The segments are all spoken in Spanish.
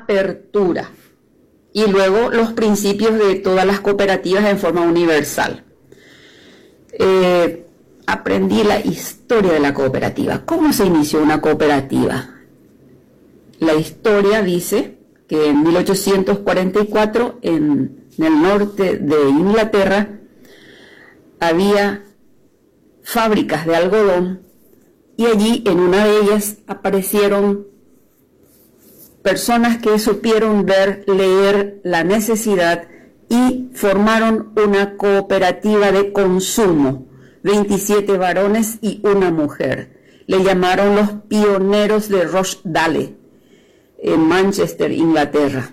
apertura. Y luego los principios de todas las cooperativas en forma universal. Aprendí la historia de la cooperativa. ¿Cómo se inició una cooperativa? La historia dice que en 1844 en el norte de Inglaterra había fábricas de algodón y allí en una de ellas aparecieron personas que supieron ver, leer la necesidad y formaron una cooperativa de consumo, 27 varones y una mujer. Le llamaron los pioneros de Rochdale, en Manchester, Inglaterra.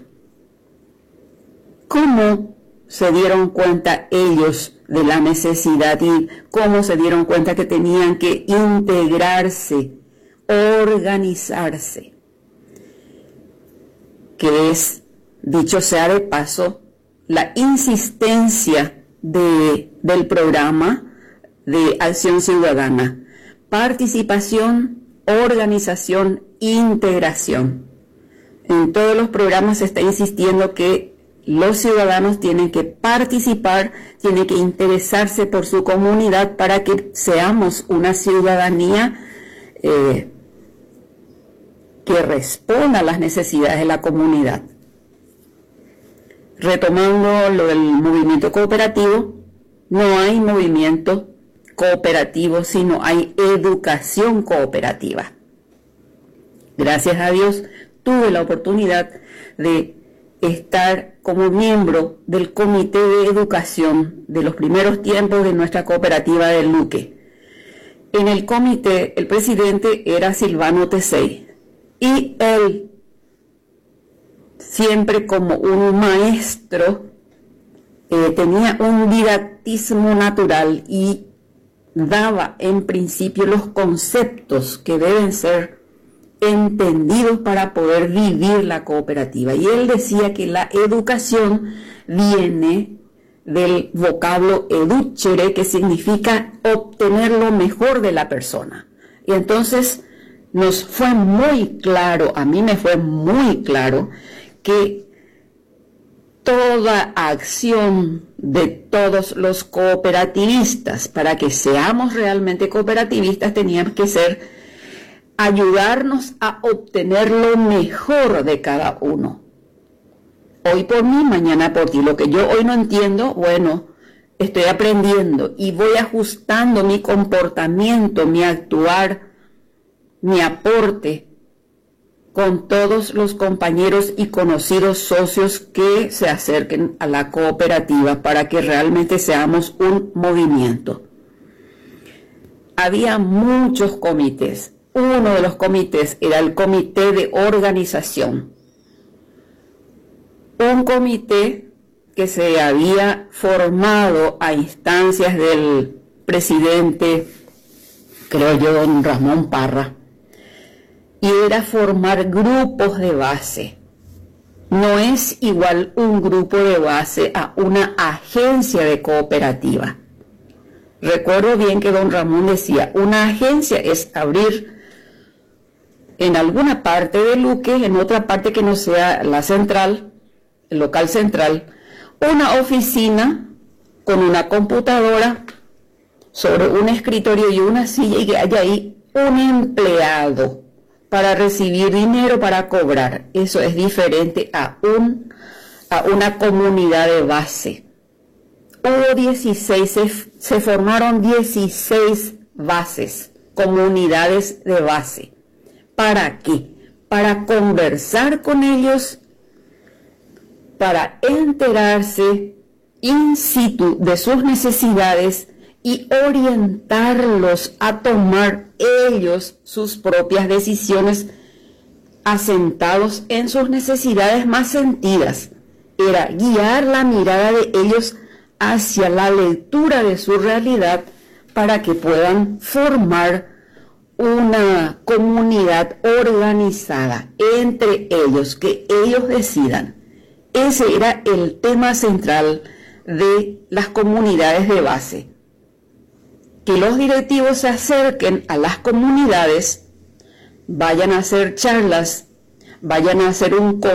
¿Cómo se dieron cuenta ellos de la necesidad y cómo se dieron cuenta que tenían que integrarse, organizarse? Que es, dicho sea de paso, la insistencia del programa de Acción Ciudadana: participación, organización, integración. En todos los programas se está insistiendo que los ciudadanos tienen que participar, tienen que interesarse por su comunidad para que seamos una ciudadanía que responda a las necesidades de la comunidad. Retomando lo del movimiento cooperativo, no hay movimiento cooperativo, sino hay educación cooperativa. Gracias a Dios tuve la oportunidad de estar como miembro del comité de educación de los primeros tiempos de nuestra cooperativa del Luque. En el comité el presidente era Silvano Tesey y él, siempre como un maestro, tenía un didactismo natural y daba en principio los conceptos que deben ser entendidos para poder vivir la cooperativa. Y él decía que la educación viene del vocablo educere, que significa obtener lo mejor de la persona. Y entonces nos fue muy claro, a mí me fue muy claro, que toda acción de todos los cooperativistas, para que seamos realmente cooperativistas, tenían que ser ayudarnos a obtener lo mejor de cada uno. Hoy por mí, mañana por ti. Lo que yo hoy no entiendo, bueno, estoy aprendiendo y voy ajustando mi comportamiento, mi actuar, mi aporte con todos los compañeros y conocidos socios que se acerquen a la cooperativa para que realmente seamos un movimiento. Había muchos comités. Uno de los comités era el comité de organización. Un comité que se había formado a instancias del presidente, creo yo, don Ramón Parra, y era formar grupos de base. No es igual un grupo de base a una agencia de cooperativa. Recuerdo bien que don Ramón decía, una agencia es abrir en alguna parte de Luque, en otra parte que no sea la central, el local central, una oficina con una computadora sobre un escritorio y una silla, y que haya ahí un empleado para recibir dinero, para cobrar. Eso es diferente a una comunidad de base. Hubo 16, se formaron 16 bases, comunidades de base. ¿Para qué? Para conversar con ellos, para enterarse in situ de sus necesidades y orientarlos a tomar ellos sus propias decisiones asentados en sus necesidades más sentidas. Era guiar la mirada de ellos hacia la lectura de su realidad para que puedan formar una comunidad organizada entre ellos, que ellos decidan. Ese era el tema central de las comunidades de base. Que los directivos se acerquen a las comunidades, vayan a hacer charlas, vayan a hacer un